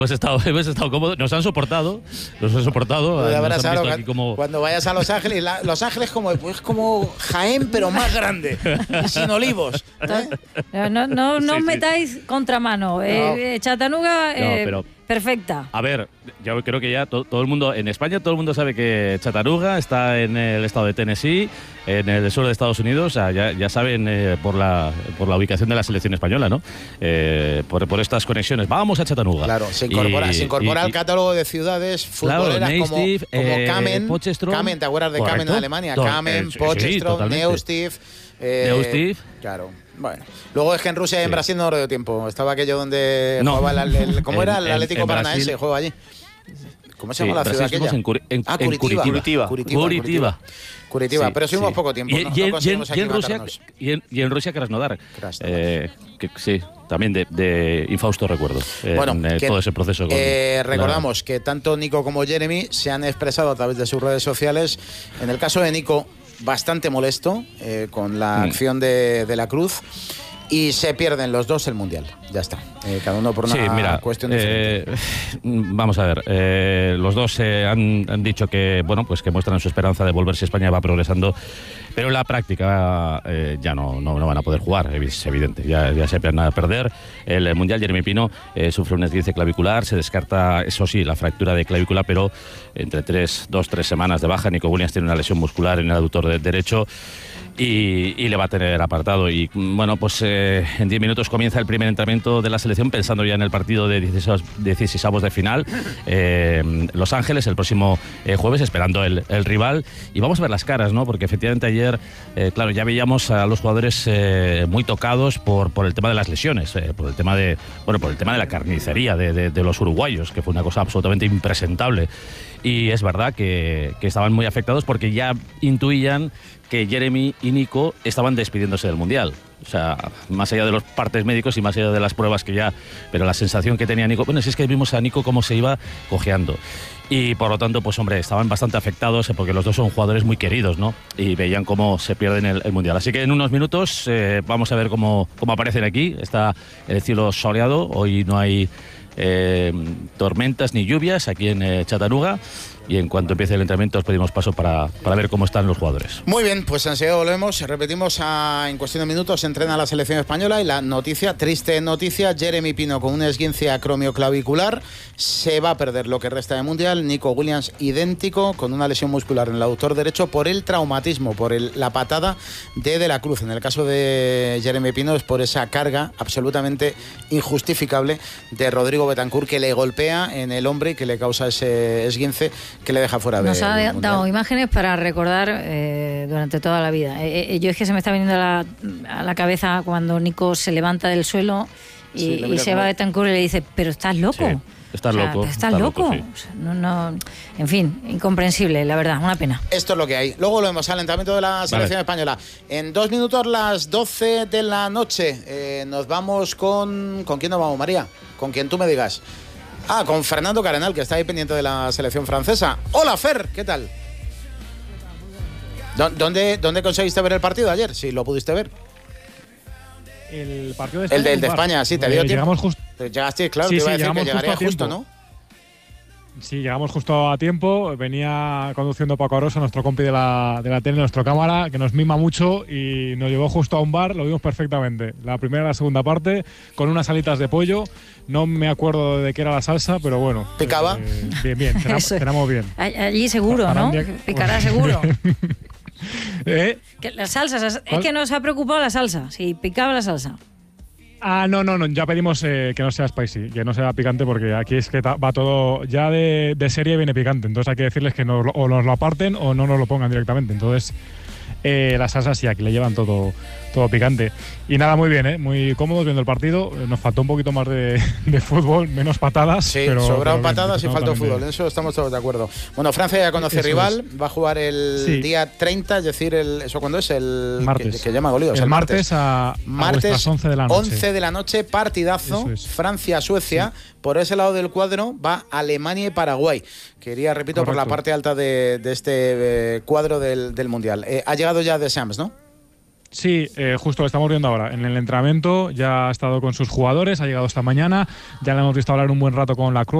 Hemos estado cómodos, nos han soportado. Cuando vayas a Los Ángeles, Los Ángeles es como Jaén, pero más grande, y sin olivos. No os metáis contramano. Chattanooga, perfecta. A ver, yo creo que ya todo el mundo, en España todo el mundo sabe que Chattanooga está en el estado de Tennessee, en el sur de Estados Unidos. O sea, ya saben por la ubicación de la selección española, ¿no? Por estas conexiones. Vamos a Chattanooga. Claro, se incorpora al catálogo de ciudades futboleras, claro, como Kamen. Kamen, ¿te acuerdas de Kamen en Alemania? Kamen, Potchefstroom, Neustift. Claro. Bueno, luego es que en Rusia y en Brasil no dio tiempo. Estaba aquello donde jugaba ¿cómo era? El Atlético Paranaense, juega allí. ¿Cómo se llama la ciudad aquella? Curitiba, pero subimos poco tiempo. Y en Rusia, Krasnodar. Sí, también de infausto recuerdo. Todo ese proceso. Recordamos que tanto Nico como Jeremy se han expresado a través de sus redes sociales. En el caso de Nico, bastante molesto con la acción de la Cruz. Y se pierden los dos el Mundial. Ya está. Cada uno por una cuestión diferente. Vamos a ver. Los dos han dicho que que muestran su esperanza de volver si España va progresando. Pero en la práctica ya no van a poder jugar, es evidente. Ya se van a perder el Mundial. Jeremy Pino sufre un esguince clavicular. Se descarta, eso sí, la fractura de clavícula, pero entre 2-3 semanas de baja. Nico Williams tiene una lesión muscular en el aductor derecho. Y le va a tener apartado. Y en 10 minutos comienza el primer entrenamiento de la selección, pensando ya en el partido de 16avos de final. Los Ángeles, el próximo jueves, esperando el rival. Y vamos a ver las caras, ¿no? Porque efectivamente ayer, ya veíamos a los jugadores muy tocados por el tema de las lesiones, por el tema de la carnicería de los uruguayos, que fue una cosa absolutamente impresentable. Y es verdad que estaban muy afectados porque ya intuían que Jeremy y Nico estaban despidiéndose del Mundial. O sea, más allá de los partes médicos y más allá de las pruebas pero la sensación que tenía Nico, si es que vimos a Nico cómo se iba cojeando. Y por lo tanto, estaban bastante afectados porque los dos son jugadores muy queridos, ¿no? Y veían cómo se pierden el Mundial. Así que en unos minutos vamos a ver cómo aparecen aquí. Está el cielo soleado, hoy no hay tormentas ni lluvias aquí en Chattanooga. Y en cuanto empiece el entrenamiento os pedimos paso para ver cómo están los jugadores. Muy bien, pues enseguida volvemos. Repetimos, en cuestión de minutos entrena la selección española y la noticia, triste noticia, Jeremy Pino con un esguince acromioclavicular se va a perder lo que resta de Mundial. Nico Williams idéntico, con una lesión muscular en el aductor derecho por el traumatismo, por la patada de la Cruz. En el caso de Jeremy Pino es por esa carga absolutamente injustificable de Rodrigo Betancourt, que le golpea en el hombro y que le causa ese esguince que le deja fuera de Nos ha dado imágenes para recordar durante toda la vida. Yo es que se me está viniendo a la cabeza cuando Nico se levanta del suelo y se va a Betancourt y le dice, pero estás loco. Sí. Estás loco. Estás loco. Sí. O sea, en fin, incomprensible, la verdad, una pena. Esto es lo que hay. Luego volvemos al entrenamiento de la selección española. En 2 minutos, las 12 de la noche. Nos vamos ¿Con quién nos vamos, María? Con quien tú me digas. Con Fernando Carenal, que está ahí pendiente de la selección francesa. Hola, Fer, ¿qué tal? ¿Dónde conseguiste ver el partido ayer? Si lo pudiste ver. El partido de España. El de España, sí, te dio tiempo. Llegamos justo. Llegaste, claro, te iba a decir que llegaría justo, ¿no? Sí, llegamos justo a tiempo. Venía conduciendo Paco Arosa, nuestro compi de la tele, nuestro cámara, que nos mima mucho y nos llevó justo a un bar, lo vimos perfectamente. La primera y la segunda parte, con unas alitas de pollo. No me acuerdo de qué era la salsa, pero bueno. ¿Picaba? Bien, cenamos bien. Allí seguro, ¿no? Picará seguro. ¿Eh? Que las salsas, es que nos ha preocupado la salsa, si picaba la salsa. No, ya pedimos que no sea spicy, que no sea picante, porque aquí es que va todo, ya de serie viene picante, entonces hay que decirles que o nos lo aparten o no nos lo pongan directamente. Entonces las salsas sí, aquí le llevan todo picante. Y nada, muy bien, muy cómodos viendo el partido. Nos faltó un poquito más de fútbol, menos patadas. Sí, sobraron patadas y faltó fútbol, en eso estamos todos de acuerdo. Bueno, Francia ya conoce rival, va a jugar el día 30, es decir, ¿eso cuándo es? El martes. Que llama Golío. El martes a 11 de la noche. 11 de la noche, partidazo, Francia-Suecia. Sí. Por ese lado del cuadro va Alemania y Paraguay, que iría, repito, por la parte alta de este cuadro del Mundial. Ha llegado ya Deschamps, ¿no? Sí, justo lo estamos viendo ahora. En el entrenamiento ya ha estado con sus jugadores, ha llegado esta mañana, ya le hemos visto hablar un buen rato con Lacroix.